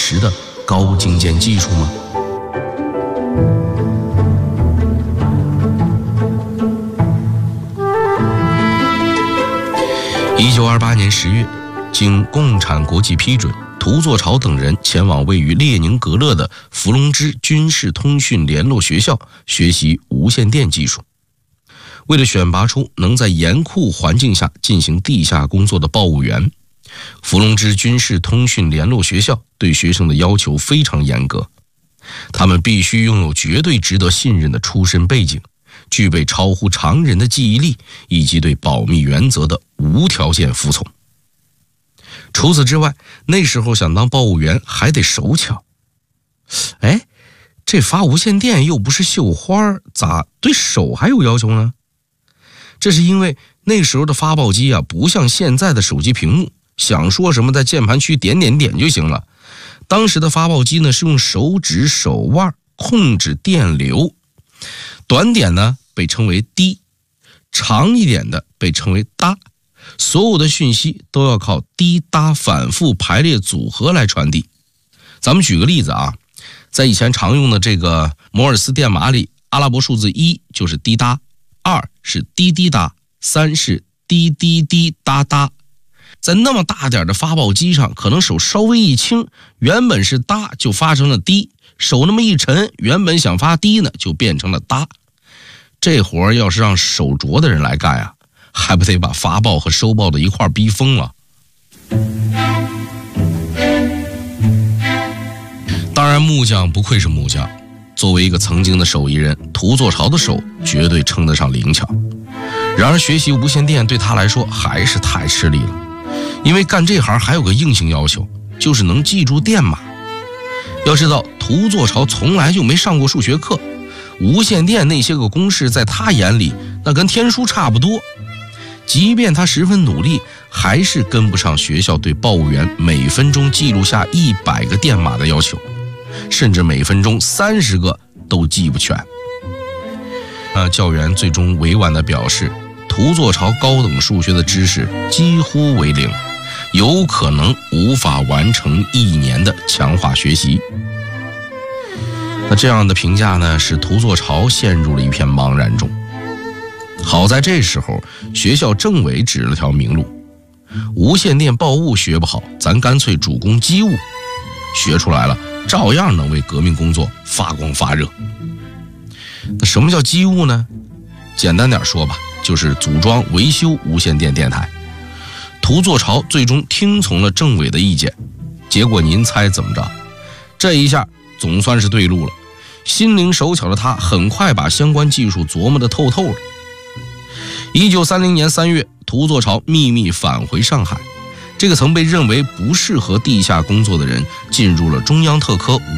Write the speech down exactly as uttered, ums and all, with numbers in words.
实的高精尖技术吗？一九二八年十月，经共产国际批准，涂作潮等人前往位于列宁格勒的伏龙芝军事通讯联络学校学习无线电技术。为了选拔出能在严酷环境下进行地下工作的报务员，伏龙芝军事通讯联络学校对学生的要求非常严格，他们必须拥有绝对值得信任的出身背景，具备超乎常人的记忆力，以及对保密原则的无条件服从。除此之外，那时候想当报务员还得手巧。哎，这发无线电又不是绣花，咋对手还有要求呢？这是因为那时候的发报机啊，不像现在的手机屏幕，想说什么在键盘区点点点就行了。当时的发报机呢，是用手指手腕控制电流，短点呢被称为滴，长一点的被称为哒，所有的讯息都要靠滴答反复排列组合来传递。咱们举个例子啊，在以前常用的这个摩尔斯电码里，阿拉伯数字一就是滴答，二是滴滴答，三是滴滴滴答答。在那么大点的发报机上，可能手稍微一轻，原本是答就发成了滴，手那么一沉，原本想发滴呢就变成了答。这活要是让手拙的人来干啊，还不得把发报和收报的一块逼疯了。当然木匠不愧是木匠，作为一个曾经的手艺人，涂作潮的手绝对称得上灵巧。然而学习无线电对他来说还是太吃力了，因为干这行还有个硬性要求，就是能记住电码。要知道涂作潮从来就没上过数学课，无线电那些个公式在他眼里那跟天书差不多，即便他十分努力，还是跟不上学校对报务员每分钟记录下一百个电码的要求，甚至每分钟三十个都记不全。呃，教员最终委婉地表示，涂作潮高等数学的知识几乎为零，有可能无法完成一年的强化学习。那这样的评价呢，使涂作潮陷入了一片茫然中。好在这时候学校政委指了条明路，无线电报务学不好，咱干脆主攻机务，学出来了照样能为革命工作发光发热。那什么叫机务呢？简单点说吧，就是组装维修无线电电台。涂作潮最终听从了政委的意见，结果您猜怎么着？这一下总算是对路了，心灵手巧的他很快把相关技术琢磨得透透了。一九三零年三月，涂作潮秘密返回上海，这个曾被认为不适合地下工作的人进入了中央特科